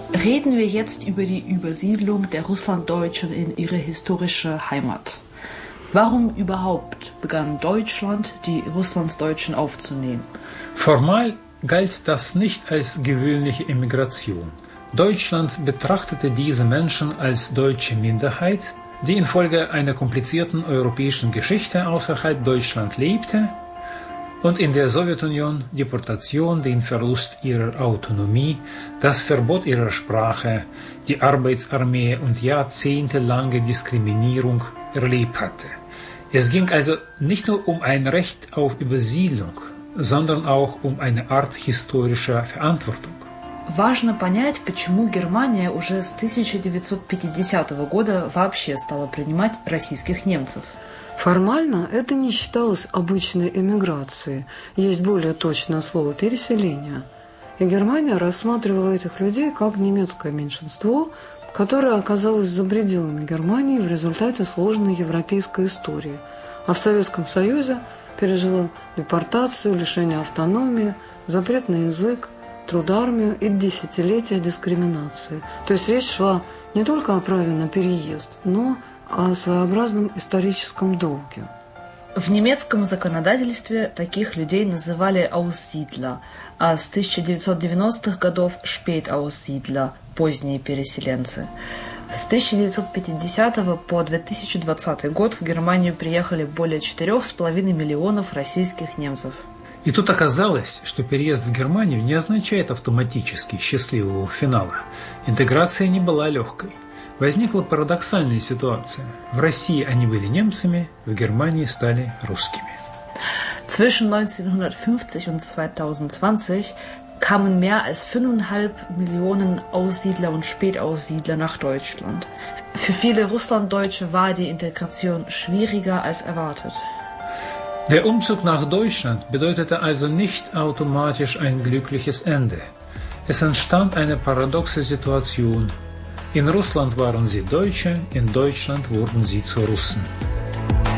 Reden wir jetzt über die Übersiedlung der Russlanddeutschen in ihre historische Heimat. Warum überhaupt begann Deutschland, die Russlandsdeutschen aufzunehmen? Formal galt das nicht als gewöhnliche Emigration. Deutschland betrachtete diese Menschen als deutsche Minderheit, die infolge einer komplizierten europäischen Geschichte außerhalb Deutschland lebte und in der Sowjetunion Deportation, den Verlust ihrer Autonomie, das Verbot ihrer Sprache, die Arbeitsarmee und jahrzehntelange Diskriminierung erlebt hatte. Es ging also nicht nur um ein Recht auf Übersiedlung, sondern auch um eine Art historischer Verantwortung. Важно понять, почему Германия уже с 1950 года вообще стала принимать российских немцев. Формально это не считалось обычной эмиграцией, есть более точное слово «переселение». И Германия рассматривала этих людей как немецкое меньшинство, которое оказалось за пределами Германии в результате сложной европейской истории, а в Советском Союзе пережило депортацию, лишение автономии, запрет на язык, трудармию и десятилетия дискриминации. То есть речь шла не только о праве на переезд, но о своеобразном историческом долге. В немецком законодательстве таких людей называли Aussiedler, а с 1990-х годов Spätaussiedler, поздние переселенцы. С 1950 по 2020 год в Германию приехали более 4,5 миллионов российских немцев. И тут оказалось, что переезд в Германию не означает автоматически счастливого финала. Интеграция не была легкой. Возникла парадоксальная ситуация. В России они были немцами, в Германии стали русскими. Zwischen 1950 und 2020 kamen mehr als 5,5 Millionen Aussiedler und Spätaussiedler nach Deutschland. Für viele Russlanddeutsche war die Integration schwieriger als erwartet. Der Umzug nach Deutschland bedeutete also nicht automatisch ein glückliches Ende. Es entstand eine paradoxe Situation. In Russland waren sie Deutsche, in Deutschland wurden sie zu Russen.